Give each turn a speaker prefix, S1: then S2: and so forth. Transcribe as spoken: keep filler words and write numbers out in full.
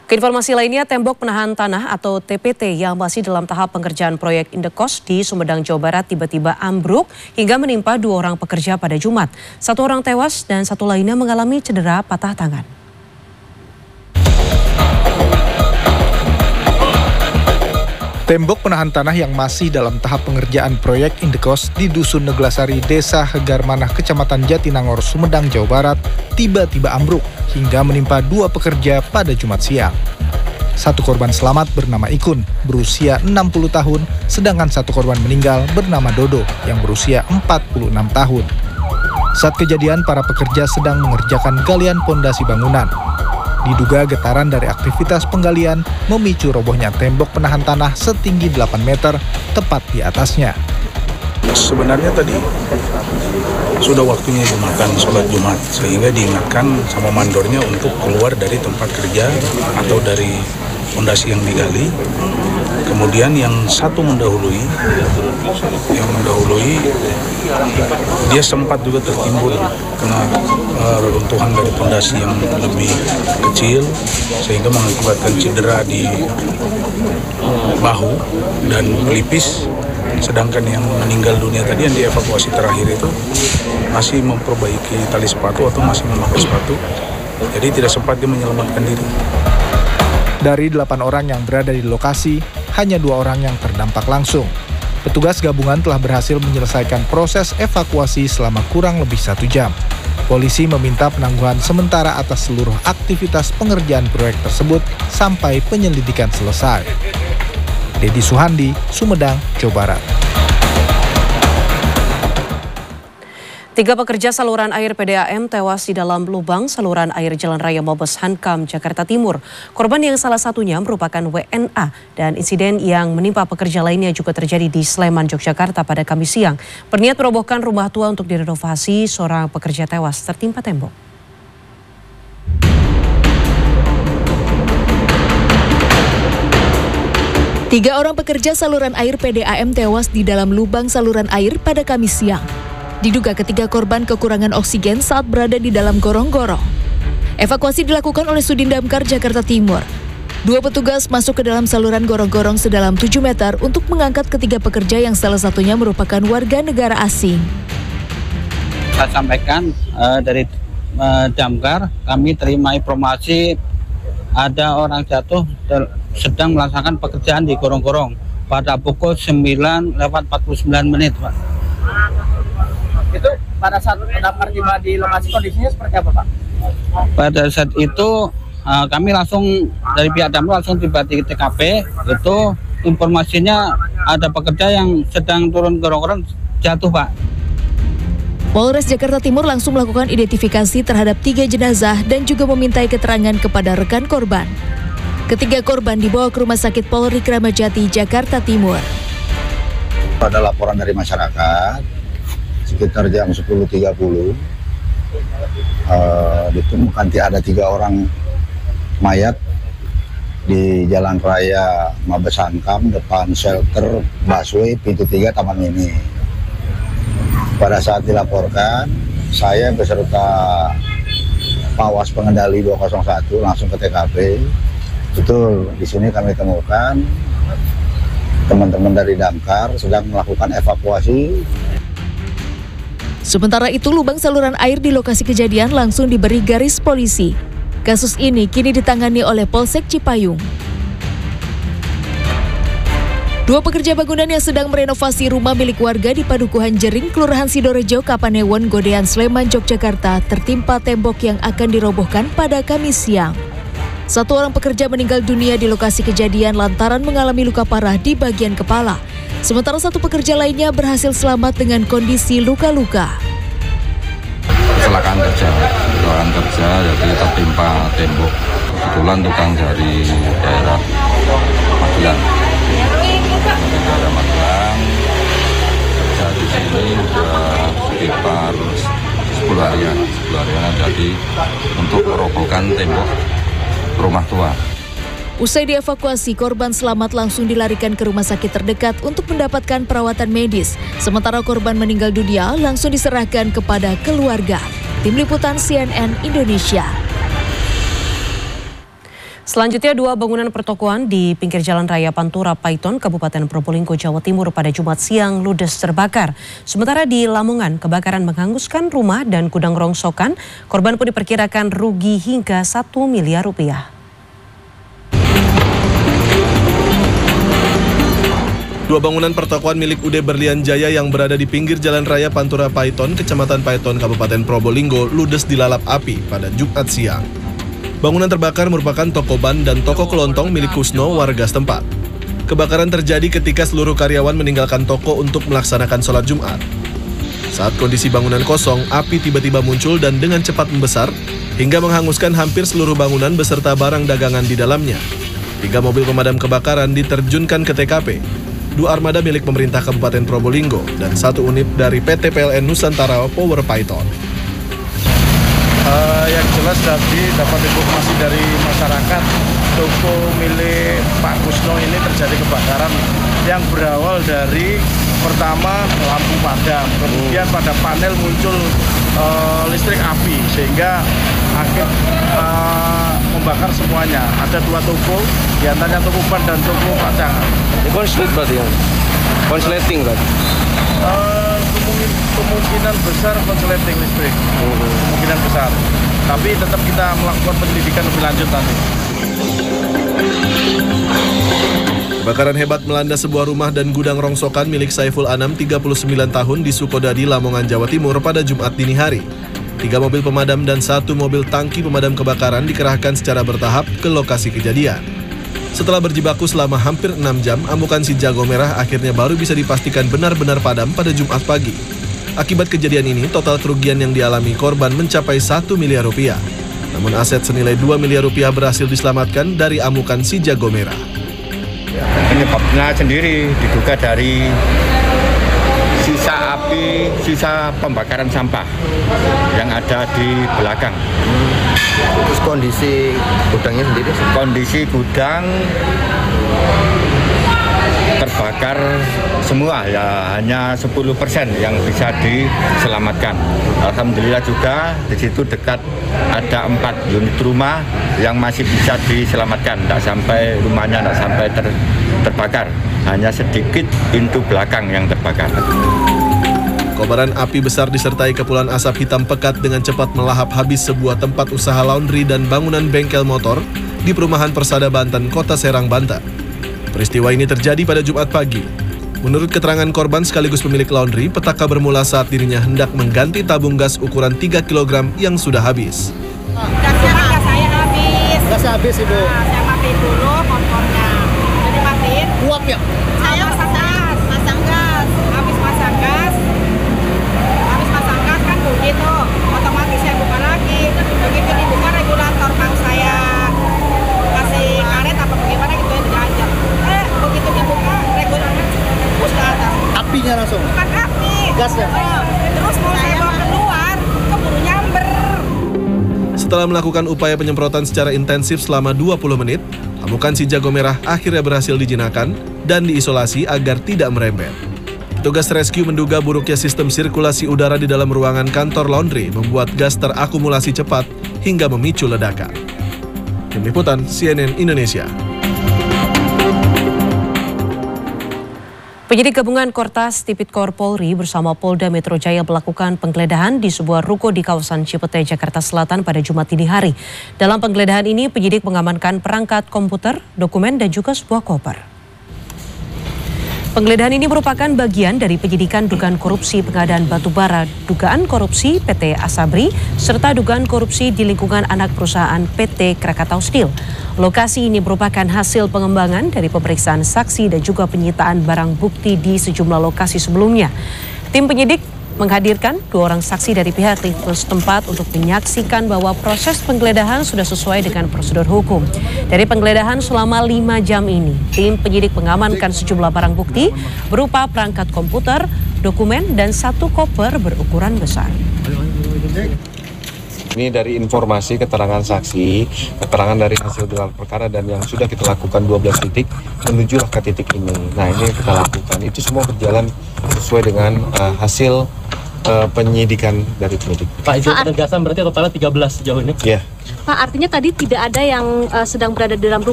S1: Keinformasi lainnya, tembok penahan tanah atau T P T yang masih dalam tahap pengerjaan proyek Indekos di Sumedang, Jawa Barat tiba-tiba ambruk hingga menimpa dua orang pekerja pada Jumat. Satu orang tewas dan satu lainnya mengalami cedera patah tangan.
S2: Tembok penahan tanah yang masih dalam tahap pengerjaan proyek Indekos di Dusun Neglasari, Desa Hegarmanah, Kecamatan Jatinangor, Sumedang, Jawa Barat, tiba-tiba ambruk hingga menimpa dua pekerja pada Jumat siang. Satu korban selamat bernama Ikun, berusia enam puluh tahun, sedangkan satu korban meninggal bernama Dodo, yang berusia empat puluh enam tahun. Saat kejadian, para pekerja sedang mengerjakan galian pondasi bangunan. Diduga getaran dari aktivitas penggalian memicu robohnya tembok penahan tanah setinggi delapan meter tepat di atasnya.
S3: Sebenarnya tadi sudah waktunya Jumatan, sholat Jumat, sehingga diingatkan sama mandornya untuk keluar dari tempat kerja atau dari fondasi yang digali. Kemudian yang satu mendahului, yang mendahului dia sempat juga tertimbun kena uh, reruntuhan dari fondasi yang lebih kecil sehingga mengakibatkan cedera di bahu dan pelipis. Sedangkan yang meninggal dunia tadi yang dievakuasi terakhir itu masih memperbaiki tali sepatu atau masih memakai sepatu, jadi tidak sempat dia menyelamatkan diri.
S2: Dari delapan orang yang berada di lokasi, hanya dua orang yang terdampak langsung. Petugas gabungan telah berhasil menyelesaikan proses evakuasi selama kurang lebih satu jam. Polisi meminta penangguhan sementara atas seluruh aktivitas pengerjaan proyek tersebut sampai penyelidikan selesai. Dedi Suhandi, Sumedang, Jawa Barat.
S1: Tiga pekerja saluran air P D A M tewas di dalam lubang saluran air Jalan Raya Mabes Hankam, Jakarta Timur. Korban yang salah satunya merupakan W N A dan insiden yang menimpa pekerja lainnya juga terjadi di Sleman, Yogyakarta pada Kamis siang. Berniat merobohkan rumah tua untuk direnovasi, seorang pekerja tewas tertimpa tembok.
S4: Tiga orang pekerja saluran air P D A M tewas di dalam lubang saluran air pada Kamis siang. Diduga ketiga korban kekurangan oksigen saat berada di dalam gorong-gorong. Evakuasi dilakukan oleh Sudin Damkar Jakarta Timur. Dua petugas masuk ke dalam saluran gorong-gorong sedalam tujuh meter untuk mengangkat ketiga pekerja yang salah satunya merupakan warga negara asing.
S5: Saya sampaikan uh, dari uh, Damkar, kami terima informasi ada orang jatuh sedang melaksanakan pekerjaan di gorong-gorong pada pukul sembilan lewat empat puluh sembilan menit, Pak.
S6: Itu pada saat Damkar tiba di lokasi kondisinya seperti apa, Pak?
S5: Pada saat itu uh, kami langsung dari pihak Damkar langsung tiba di T K P. Itu informasinya ada pekerja yang sedang turun gorong-gorong jatuh, Pak.
S4: Polres Jakarta Timur langsung melakukan identifikasi terhadap tiga jenazah dan juga memintai keterangan kepada rekan korban. Ketiga korban dibawa ke Rumah Sakit Polri Kramat Jati, Jakarta Timur.
S7: Pada laporan dari masyarakat, sekitar jam sepuluh tiga puluh uh, ditemukan ada tiga orang mayat di Jalan Raya Mabes Hankam depan shelter busway pintu tiga Taman Mini. Pada saat dilaporkan, saya beserta Pawas Pengendali dua nol satu langsung ke T K P. Betul, di sini kami temukan teman-teman dari Damkar sedang melakukan evakuasi.
S4: Sementara itu, lubang saluran air di lokasi kejadian langsung diberi garis polisi. Kasus ini kini ditangani oleh Polsek Cipayung. Dua pekerja bangunan yang sedang merenovasi rumah milik warga di Padukuhan Jering, Kelurahan Sidorejo, Kapanewon, Godean, Sleman, Yogyakarta tertimpa tembok yang akan dirobohkan pada Kamis siang. Satu orang pekerja meninggal dunia di lokasi kejadian lantaran mengalami luka parah di bagian kepala. Sementara satu pekerja lainnya berhasil selamat dengan kondisi luka-luka.
S8: Kecelakaan kerja, kecelakaan kerja jadi tertimpa tembok. Kebetulan tukang dari daerah Magelang. Dari daerah Magelang kerja di sini sudah sekitar sepuluh harian. sepuluh harian jadi untuk merobohkan tembok rumah tua.
S4: Usai dievakuasi, korban selamat langsung dilarikan ke rumah sakit terdekat untuk mendapatkan perawatan medis. Sementara korban meninggal dunia langsung diserahkan kepada keluarga. Tim Liputan C N N Indonesia.
S1: Selanjutnya, dua bangunan pertokoan di pinggir Jalan Raya Pantura Paiton, Kabupaten Probolinggo, Jawa Timur pada Jumat siang ludes terbakar. Sementara di Lamongan, kebakaran menghanguskan rumah dan gudang rongsokan. Korban pun diperkirakan rugi hingga satu miliar rupiah.
S9: Dua bangunan pertokoan milik U D Berlian Jaya yang berada di pinggir Jalan Raya Pantura Paiton, Kecamatan Paiton, Kabupaten Probolinggo, ludes dilalap api pada Jumat siang. Bangunan terbakar merupakan toko ban dan toko kelontong milik Kusno, warga setempat. Kebakaran terjadi ketika seluruh karyawan meninggalkan toko untuk melaksanakan sholat Jumat. Saat kondisi bangunan kosong, api tiba-tiba muncul dan dengan cepat membesar hingga menghanguskan hampir seluruh bangunan beserta barang dagangan di dalamnya. Tiga mobil pemadam kebakaran diterjunkan ke T K P. Dua armada milik pemerintah Kabupaten Probolinggo dan satu unit dari P T P L N Nusantara Power Paiton.
S10: Uh, yang jelas tadi dapat informasi dari masyarakat, toko milik Pak Kusno ini terjadi kebakaran yang berawal dari pertama lampu padam, kemudian pada panel muncul uh, listrik api sehingga akhir uh, membakar semuanya. Ada dua toko, diantaranya toko ban dan toko pacangan.
S11: Konslet berarti ya? Konsleting berarti?
S10: Uh, kemungkin, kemungkinan besar konsleting listrik, kemungkinan besar. Tapi tetap kita melakukan penyelidikan lebih lanjut nanti.
S9: Kebakaran hebat melanda sebuah rumah dan gudang rongsokan milik Saiful Anam, tiga puluh sembilan tahun, di Sukodadi, Lamongan, Jawa Timur pada Jumat dini hari. Tiga mobil pemadam dan satu mobil tangki pemadam kebakaran dikerahkan secara bertahap ke lokasi kejadian. Setelah berjibaku selama hampir enam jam, amukan si jago merah akhirnya baru bisa dipastikan benar-benar padam pada Jumat pagi. Akibat kejadian ini, total kerugian yang dialami korban mencapai satu miliar rupiah. Namun aset senilai dua miliar rupiah berhasil diselamatkan dari amukan si jago merah.
S12: Penyebabnya sendiri diduga dari sisa api, sisa pembakaran sampah yang ada di belakang.
S11: Terus kondisi gudangnya sendiri?
S12: Kondisi gudang terbakar semua, ya hanya sepuluh persen yang bisa diselamatkan. Alhamdulillah juga di situ dekat ada empat unit rumah yang masih bisa diselamatkan. Tidak sampai rumahnya, tidak sampai ter, terbakar. Hanya sedikit pintu belakang yang terbakar.
S9: Kobaran api besar disertai kepulan asap hitam pekat dengan cepat melahap habis sebuah tempat usaha laundry dan bangunan bengkel motor di perumahan Persada Banten, Kota Serang, Banten. Peristiwa ini terjadi pada Jumat pagi. Menurut keterangan korban sekaligus pemilik laundry, petaka bermula saat dirinya hendak mengganti tabung gas ukuran tiga kilogram yang sudah habis.
S13: Gasnya gas saya habis.
S6: Gasnya habis, Ibu.
S13: Nah, saya matiin dulu kompornya. Jadi matiin.
S6: Uap ya?
S13: Saya pasang gas, pasang gas. Habis pasang gas, habis pasang gas kan bunyi tuh. Otomatis saya buka lagi. Begitu dibuka regulator bang saya kasih karet apa bagaimana gitu ya diajar. Eh begitu dibuka regulator push ke atas.
S6: Apinya langsung?
S13: Bukan api.
S6: Gasnya?
S13: Oh, terus mau saya bawa keluar, keburu nyamber.
S9: Setelah melakukan upaya penyemprotan secara intensif selama dua puluh menit, amukan si jago merah akhirnya berhasil dijinakan dan diisolasi agar tidak merembet. Petugas rescue menduga buruknya sistem sirkulasi udara di dalam ruangan kantor laundry membuat gas terakumulasi cepat hingga memicu ledakan. Tim Liputan C N N Indonesia.
S1: Penyidik gabungan Kortas Tipikor Polri bersama Polda Metro Jaya melakukan penggeledahan di sebuah ruko di kawasan Cipete, Jakarta Selatan pada Jumat dini hari. Dalam penggeledahan ini, penyidik mengamankan perangkat komputer, dokumen, dan juga sebuah koper. Penggeledahan ini merupakan bagian dari penyidikan dugaan korupsi pengadaan batubara, dugaan korupsi P T Asabri, serta dugaan korupsi di lingkungan anak perusahaan P T Krakatau Steel. Lokasi ini merupakan hasil pengembangan dari pemeriksaan saksi dan juga penyitaan barang bukti di sejumlah lokasi sebelumnya. Tim penyidik menghadirkan dua orang saksi dari pihak setempat untuk menyaksikan bahwa proses penggeledahan sudah sesuai dengan prosedur hukum. Dari penggeledahan selama lima jam ini, tim penyidik mengamankan sejumlah barang bukti berupa perangkat komputer, dokumen, dan satu koper berukuran besar.
S14: Ini dari informasi, keterangan saksi, keterangan dari hasil gelar perkara dan yang sudah kita lakukan dua belas titik menuju ke titik ini. Nah, ini kita lakukan. Itu semua berjalan sesuai dengan uh, hasil uh, penyidikan dari penyidik.
S15: Pak, izin penegasan berarti totalnya tiga belas sejauh ini?
S14: Iya.
S16: Pak, artinya tadi tidak ada yang uh, sedang berada di dalam rumah